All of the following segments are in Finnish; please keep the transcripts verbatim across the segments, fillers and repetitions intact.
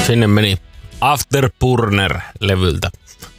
Sinne meni Afterburner-levyltä.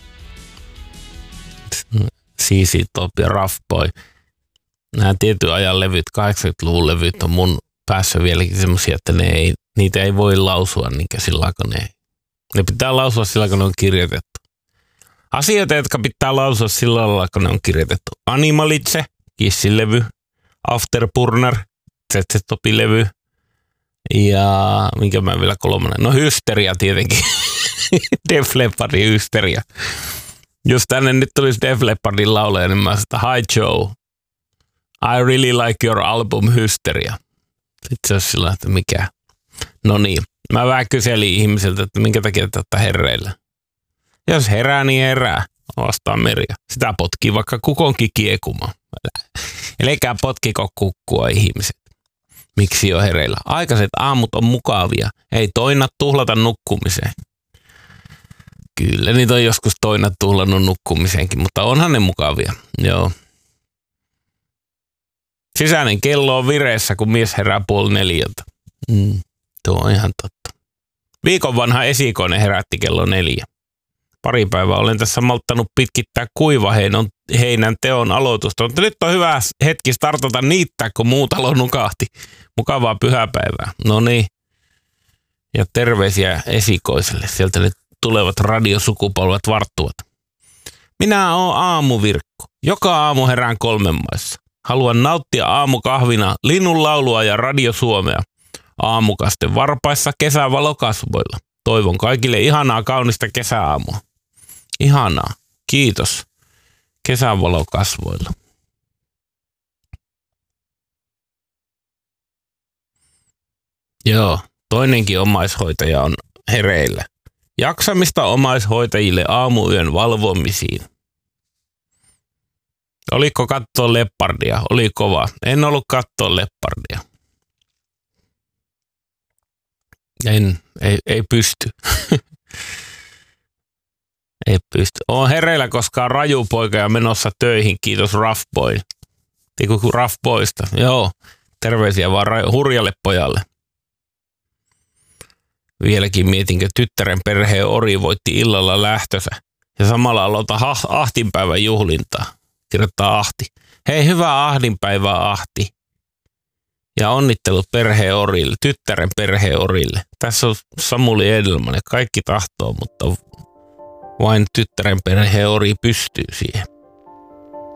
C C Top ja Rough Boy. Nämä tietyn ajan levyt, kahdeksankymmentäluvun levyt on mun päässä vieläkin semmosia, että ne ei, niitä ei voi lausua niinkä sillä kun ne, ne pitää lausua sillä kun ne on kirjoitettu. Asioita, jotka pitää lausua sillä lailla, kun ne on kirjoitettu. Animalitse, Kissin levy, Afterburner, Z Z Topin levy ja minkä mä vielä kolmannen, no Hysteria tietenkin. Def Leppardin Hysteria. Jos tänne nyt tulisi Def Leppardin lauleja, niin mä sanoin, hi Joe, I really like your album Hysteria. Sitten se olisi sillä, että mikä. No niin, mä vähän kyselin ihmiseltä, että minkä takia te olette hereillä. Jos herää, niin herää, vastaa Merja. Sitä potkii vaikka kukonkin kiekumaan. Elikää potkiko kukkua ihmiset. Miksi jo hereillä? Aikaiset aamut on mukavia. Ei toina tuhlata nukkumiseen. Kyllä, niitä on joskus toina tuhlannut nukkumiseenkin, mutta onhan ne mukavia. Joo. Sisäinen kello on vireessä, kun mies herää puoli neljältä. Mm, tuo on ihan totta. Viikon vanha esikoinen herätti kello neljä. Pari päivää olen tässä malttanut pitkittää kuivaheinän heinän teon aloitusta, mutta nyt on hyvä hetki startata niittää, kun muu talo nukahti. Mukavaa pyhäpäivää. No niin. Ja terveisiä esikoiselle. Sieltä nyt tulevat radiosukupolvet varttuvat. Minä oon aamuvirkko. Joka aamu herään kolmen maissa. Haluan nauttia aamukahvina linnun laulua ja radiosuomea. Aamukasten varpaissa kesävalokasvoilla. Toivon kaikille ihanaa kaunista kesäaamua. Ihanaa. Kiitos. Kesävalokasvoilla. Joo, toinenkin omaishoitaja on hereillä. Jaksamista omaishoitajille aamuyön valvomisiin. Oliko katsoa Leppardia? Oli kova. En ollut katsoa Leppardia. En, ei, ei pysty. Ei pysty. Oon hereillä, koska on raju poika ja menossa töihin. Kiitos Rough Boy. Eiku Rough Boysta. Joo. Terveisiä vaan raju, hurjalle pojalle. Vieläkin mietinkö tyttären perheen ori voitti illalla lähtönsä. Ja samalla aloita ha- ahtinpäivän juhlintaa. Kirjoittaa Ahti. Hei, hyvää ahdinpäivää Ahti. Ja onnittelut perheen orille, tyttären perheen orille. Tässä on Samuli Edelman ja kaikki tahtoo, mutta vain tyttären perheen ori pystyy siihen.